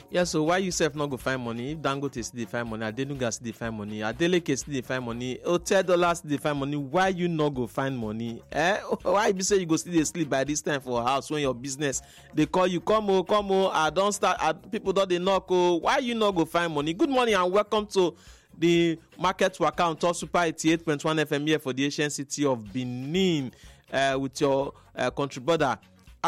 Yeah, so why you sef not go find money? If Dangote still dey find money, Adenuga still dey find money, Adeleke still dey find money, $10 still dey find money, why you not go find money? Why be say you go still dey sleep by this time for house when your business dey call you, come oh, I don start, people don dey knock oh, why you not go find money? Good morning and welcome to the Market Waka on Top Super 88.1 FM here for the ancient city of Benin with your country brother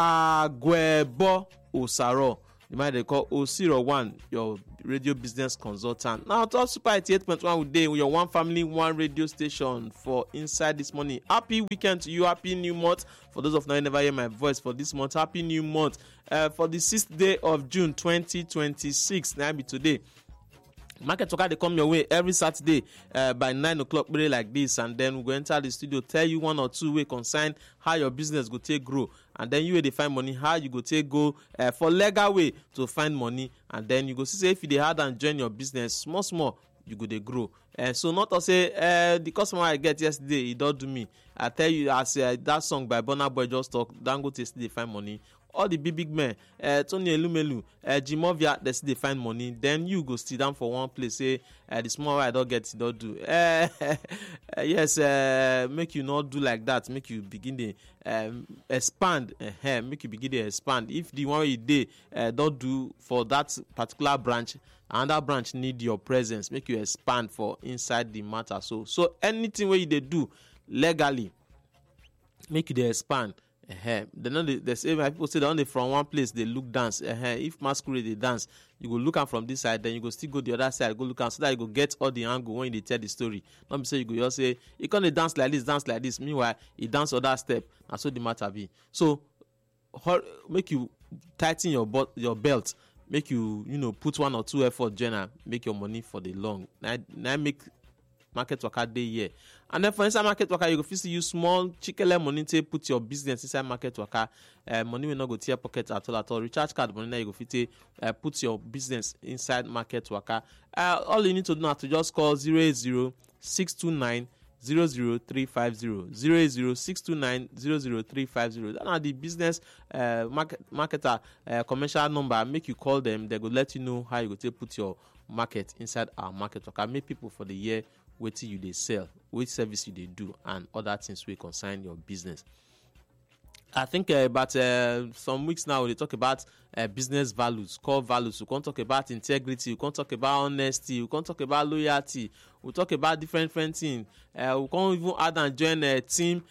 Agwebo Osaro. You might they call O01, your radio business consultant. Now, Top Super 88.1 with day with your one family, one radio station for inside this morning. Happy weekend to you, happy new month. For those of you who never hear my voice for this month, happy new month. For the 6th day of June 2026, now be today. Market Waka they come your way every Saturday by 9 o'clock like this, and then we go enter the studio, tell you one or two way concern how your business go take grow, and then you will find money how you go take go for legal way to find money, and then you go see say if you dey hard and join your business small you go dey grow. So not to say the customer I get yesterday he don't do me. I tell you as that song by Burna Boy just talk, Dangote still dey find money. All the big men, Tony Elumelu, Jimovia, they still dey find money. Then you go sit down for one place, say the small way I don't get, it don't do. Yes, make you not do like that. Make you begin to expand. Make you begin to expand. If the one you did don't do for that particular branch, another branch need your presence. Make you expand for inside the matter. So anything where you they do legally, make you they expand. They say my people say they only from one place they look dance. If masquerade they dance, you go look am from this side, then you go still go the other side, go look am so that you go get all the angle when they tell the story. Not be say you go just say you can't dance like this. Meanwhile, you dance other step, and so the matter be. So make you tighten your belt, make you put one or two effort journal, make your money for the long. Now make Market Waka day here. And then for inside Market Waka, you go fit use small chikele money to put your business inside Market Waka. Money will not go to your pocket at all. Recharge card money now you go fit put your business inside Market Waka. All you need to do now to just call 080-629 00350 080-629 00350. That are the business marketer commercial number. Make you call them. They go let you know how you go to put your market inside our Market Waka. Make people for the year wetin you dey sell, which service you dey do, and other things wey concern your business. I think about some weeks now we talk about business values, core values. We can talk about integrity, we can talk about honesty, we can talk about loyalty, we talk about different things. We can even add and join a team,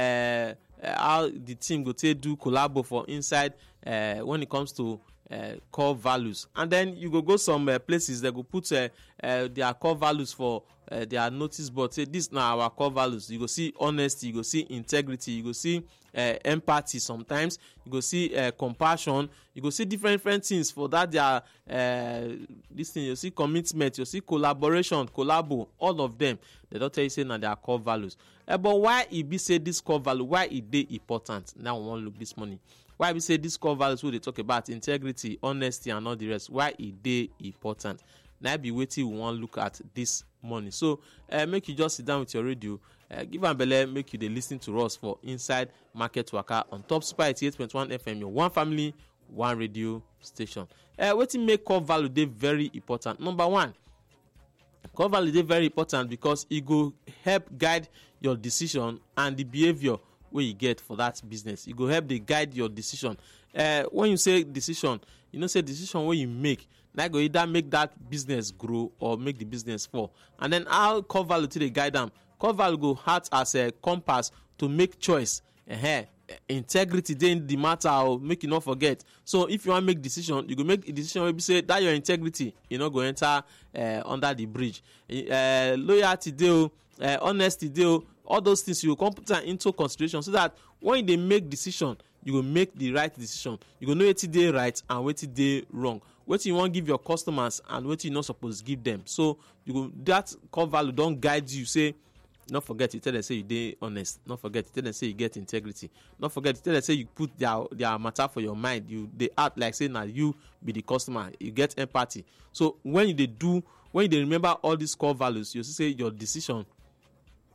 how the team go take do collabo for inside when it comes to core values. And then you go some places that go put their core values for their notice board. Say this now our core values. You go see honesty, you go see integrity, you go see empathy. Sometimes you go see compassion, you go see different things for that. Their this thing you see commitment, you see collaboration, collabo. All of them they don't tell you say now their core values. But why it be say this core value? Why it dey important? Now we want to look this morning. Why we say this core values wey they talk about integrity, honesty, and all the rest? Why it dey important? Now be waiting we want look at this morning. So make you just sit down with your radio, give am belle, make you dey listen to us for inside Market Waka on Top Super 88.1 FM, your one family, one radio station. Wetin make core value dey very important? Number one, core value dey very important because it go help guide your decision and the behavior wey you get for that business. It go help dey guide your decision. When you say decision, you know say decision wey you make na go either make that business grow or make the business fall. And then how core value to dey guide am? Core value go act as a compass to make choice. Integrity dey in the matter, or make you not forget. So if you want make decision, you go make a decision where you say that your integrity you no go enter under the bridge. Loyalty dey, honesty dey, all those things you go come put into consideration so that when they make decision, you go make the right decision. You go know wetin dey right and wetin dey wrong. Wetin you want give your customers and wetin you not supposed to give them. So you go that core value don't guide you. Say not forget you tell them say you dey honest. Not forget you tell them say you get integrity. Not forget you tell them say you put their matter for your mind. They act like say now you be the customer. You get empathy. So when you remember all these core values, you see say your decision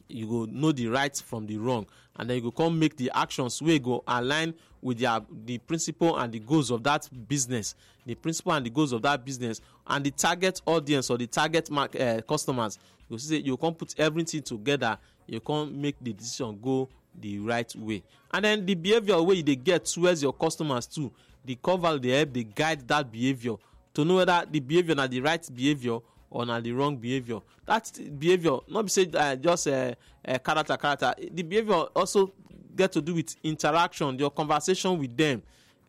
you go know the right from the wrong, and then you go come make the actions wey go align with the principle and the goals of that business, and the target audience or the target customers. You say you come put everything together, you come make the decision go the right way. And then the behavior wey you dey get towards your customers too, the core value dey help dey guide that behavior to know whether the behavior na the right behavior or na the wrong behavior. That behavior not be say just character. The behavior also get to do with interaction, your conversation with them,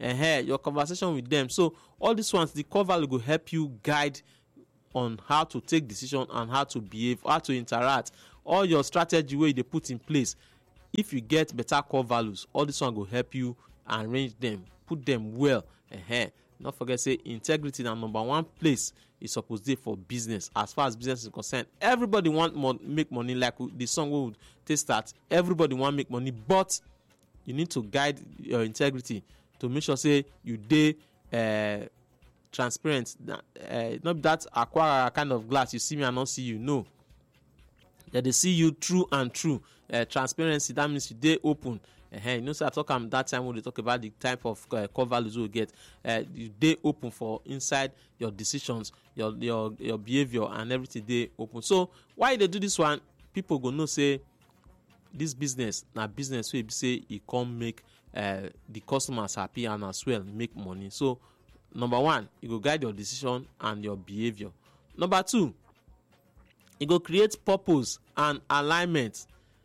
So all these ones, the core value go help you guide on how to take decision and how to behave, how to interact. All your strategy wey you dey put in place, if you get better core values, all this one go help you arrange them, put them well. Not forget say integrity na number one place e suppose dey for business. As far as business is concerned, everybody want make money, like the song wey we take start. Everybody want make money, but you need to guide your integrity to make sure say you dey transparent. Not that aqua kind of glass, you see me I not see you. No, that they see you true and true. Transparency, that means you dey open. You know, so I talk that time when they talk about the type of core values we get. You dey open for inside your decisions, your behavior, and everything dey open. So why they do this one? People go know say this business na business wey be say e come make the customers happy and as well make money. So number one, you go guide your decision and your behavior. Number two, you go create purpose and alignment.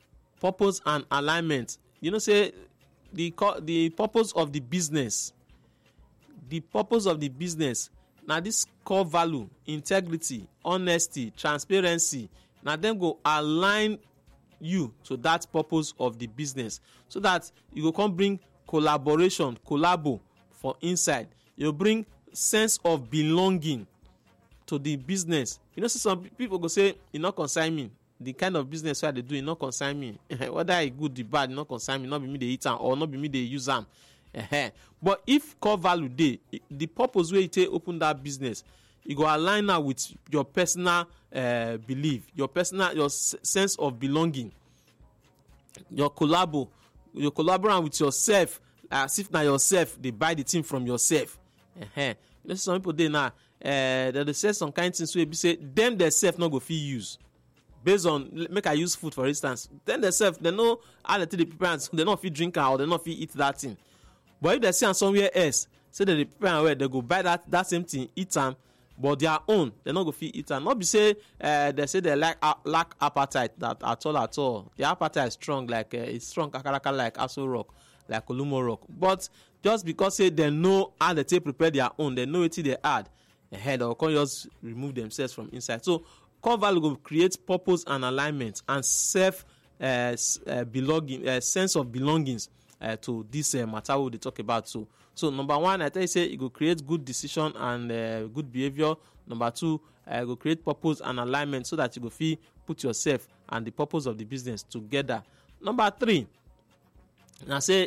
You know, say the purpose of the business. Now this core value, integrity, honesty, transparency. Now them go align you to that purpose of the business, so that you go come bring collabo for inside. You bring sense of belonging to the business. You know, so some people go say, "You not consign me." The kind of business where they do, it not concern me. Whether it good, the bad, it not concern me. Not be me they eat am or not be me they use them. But if core value dey, the purpose where you take open that business, you go align now with your personal belief, your sense of belonging, your collaborate with yourself, as if now yourself they buy the thing from yourself. You know, some people they now they say some kind of things where be say them themselves not go fit use. Based on, make I use food for instance, then themselves they know how they take the prepare, so they not fit drink or they not fit eat that thing. But if they see am somewhere else, say they prepare where they go buy that same thing, eat them, but their own they not go fit eat them. Not be say they say they lack appetite that at all. The appetite is strong, like it's strong kakaraka like Aso Rock, like Olumo Rock. But just because say they know how they take prepare their own, they know what they add, they will come just remove themselves from inside. So core value will create purpose and alignment and belonging, sense of belongings to this matter we dey talk about. So number one, I tell you say it will create good decision and good behavior. Number two, it will create purpose and alignment so that you go fit put yourself and the purpose of the business together. Number three, I say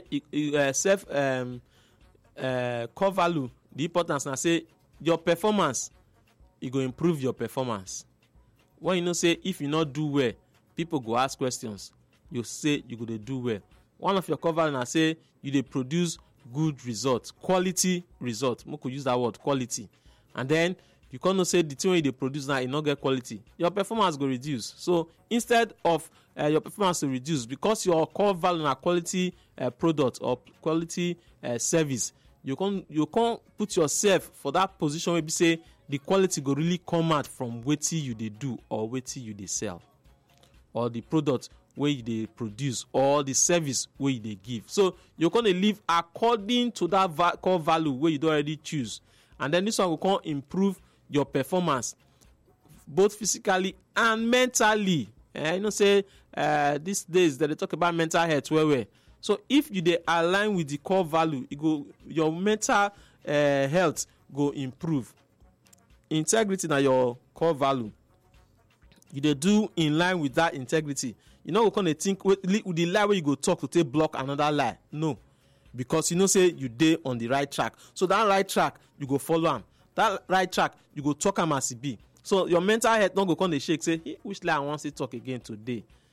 core value. The importance, I say your performance, it go improve your performance. When you know say if you not do well, people go ask questions. You say you go to do well. One of your core values, I say you dey produce good results, quality results. We could use that word, quality. And then you can't say the thing wey you dey produce now, you not get quality. Your performance go reduce. So instead of your performance to reduce, because your core value na quality product or quality service, you can't put yourself for that position where you say the quality go really come out from wetin you dey do or wetin you dey sell, or the product wey you dey produce, or the service wey you dey give. So you're gonna live according to that core value wey you don already choose, and then this one will come improve your performance both physically and mentally. You know, say these days that they talk about mental health well. So if you dey align with the core value, your mental health go improve. Integrity na your core value. You dey do in line with that integrity. You know, we kind of think with the lie where you go talk to take block another lie. No, because you know say you dey on the right track. So that right track you go follow am. That right track you go talk am as e be. So your mental health don't go come dey shake. Say which lie I want to talk again today.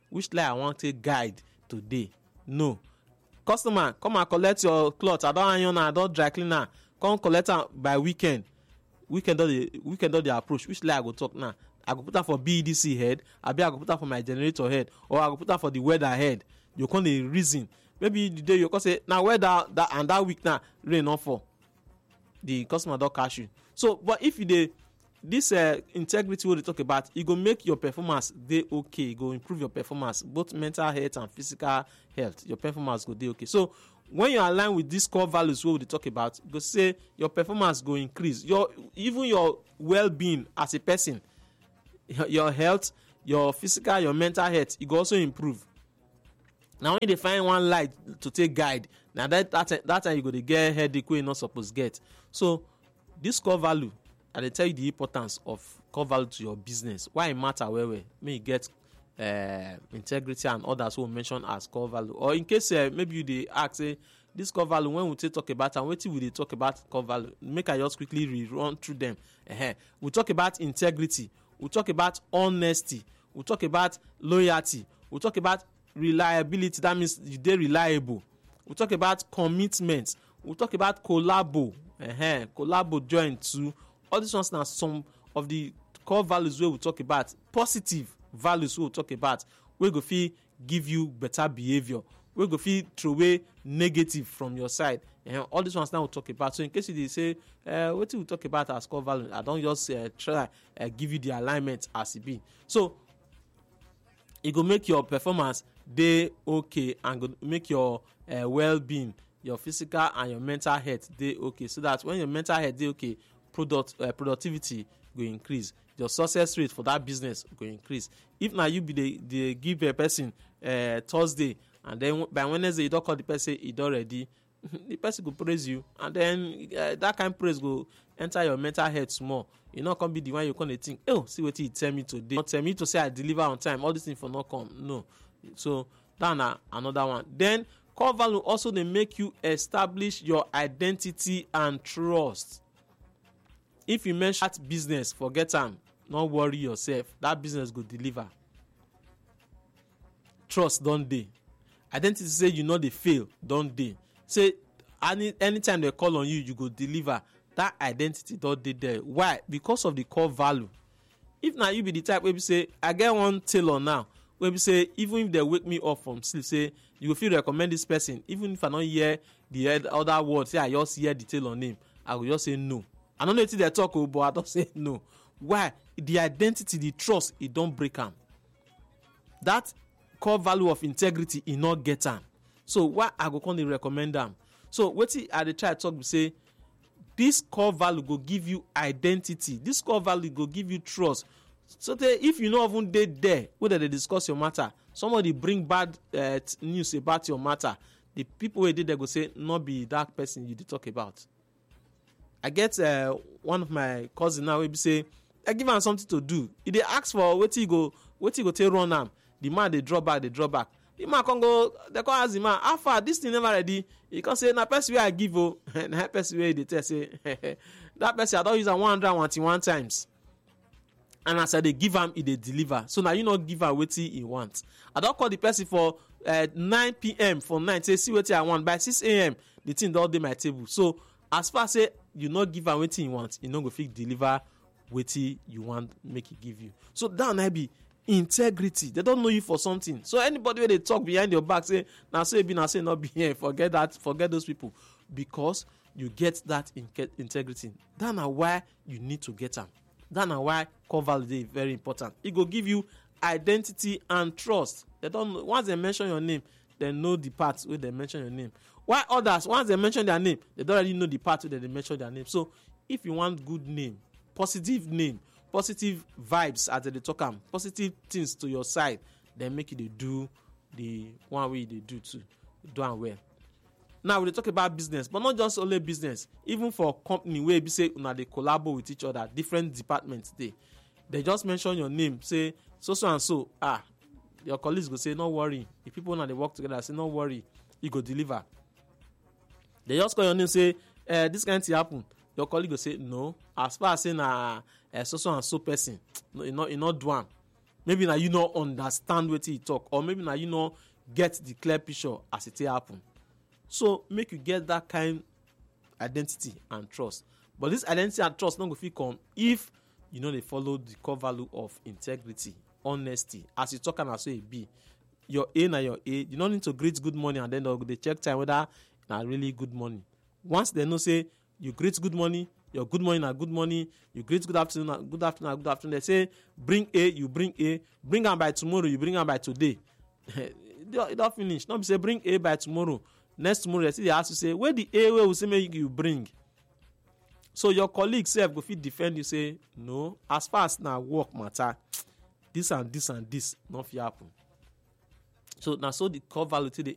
which lie I wan take guide today. No. Customer, come and collect your cloth. I don iron am, I don dry clean am. Come collect am by weekend. Weekend don dey approach. Which lie I go talk now? I go put am for BEDC head, abi I go put am for my generator head, or I go put am for the weather head. You come dey reason. Maybe the day you come say na weather that week now rain no fall. The customer don catch you. So, but if you dey this integrity wey we talk about, e go make your performance dey okay. E go improve your performance, both mental health and physical health. Your performance go dey okay. So when you align with these core values wey we dey talk about, you go say your performance go increase. Even your well-being as a person, your health, your physical, your mental health, e go also improve. Now when you dey find one lie to take guide, na that time you go dey get headache wey you no suppose get. So this core value, I dey tell you the importance of core value to your business. Why e matter well well. May you get integrity and others wey we mention as core value. Or in case maybe you dey ask say this core value, when we take talk about am, wetin we dey talk about core value? Make I just quickly run through them. We talk about integrity, we talk about honesty, we talk about loyalty, we talk about reliability. That means you dey reliable. We talk about commitment, we talk about collabo. Collabo join too. All these ones are some of the core values wey we talk about. Positive values wey we talk about, wey go fit give you better behavior, wey go fit throw away negative from your side. All these ones now we talk about. So in case you dey say wetin we talk about as core value, I don just try give you the alignment as e be. So e go make your performance dey okay and go make your well-being, your physical and your mental health dey okay, so that when your mental health dey okay, productivity go increase, your success rate for that business go increase. If na you be the give a person Thursday, and then by Wednesday you don call the person, e don ready, the person go praise you, and then that kind of praise go enter your mental health small. You no come be the one you come dey think, oh, see wetin he tell me today, not tell me to say I deliver on time, all these things for not come. No. So that na another one. Then core value also dey make you establish your identity and trust. If you mention that business, forget am, no worry yourself, that business go deliver. Trust don dey. Identity say you no dey fail don dey. Say anytime they call on you, you go deliver. That identity don dey there. Why? Because of the core value. If na you be the type wey be say I get one tailor now, wey be say even if they wake me up from sleep, say you go fit recommend this person, even if I no hear the other word, say I just hear the tailor name, I go just say no. I don't know wetin they talk, but I don't say no. Why? The identity, the trust, it don't break am. That core value of integrity, e not get am. So why I go come dey recommend am? So wetin I dey try talk be say this core value go give you identity. This core value go give you trust. So that if you no even dey there wey dem dey discuss your matter, somebody bring bad news about your matter, the people wey dey there go say no be that person you dey talk about. I get one of my cousin now wey be say I give am something to do. He dey ask for wetin he go take run am. The man dey draw back. The man come go, they come ask the man, how far this thing never ready? He come say na person wey I give o. Na person wey dey tell say that person I don use am 101 times. And as I dey give am, he dey deliver. So now you no give am wetin he want. I don call the person for 9 p.m. for night, say see wetin I want. By 6 a.m. the thing don dey my table. So as far say you no give am wetin you want, you no go fit deliver wetin you want make he give you. So that na be integrity. They don't know you for something. So anybody wey dey talk behind your back say na so e be, na so e no be here, forget that, forget those people, because you get that integrity. That na why you need to get am. That na why core value dey very important. It go give you identity and trust. They don't know, once they mention your name, they know the part where they mention your name. Why others, once they mention their name, they don't already know the part where they mention their name. So if you want good name, positive vibes as they talk am, positive things to your side, then make you dey do the one way they do too. Do am well. Now we dey talk about business, but not just only business. Even for company where be say una dey collabo with each other, different departments dey. They just mention your name, say so and so. Your colleagues go say no worry. If people now they work together, say no worry, you go deliver. They just call your name, say this kind of thing happen. Your colleague go say no. As far as say na so and so person, no, you not do am. maybe na you no understand wetin e talk, or maybe na you no get the clear picture as e take happen. So make you get that kind identity and trust. But this identity and trust no go fit come if you no dey follow the core value of integrity, honesty. As you talk am, na so e be. Your A na your A. You no need to greet good morning and then they go dey check time whether na really good morning. Once they know say you greet good morning, your good morning na good morning, you greet good afternoon na good afternoon na good afternoon. They say bring A, you bring A. Bring am by tomorrow, you bring am by today. It don finish. No be say bring A by tomorrow. Next tomorrow they still dey ask you say where the A wey we say make you bring. So your colleague sef go fit defend you say no, as far as na work matter, this and this and this no fit happen. So na so the core value dey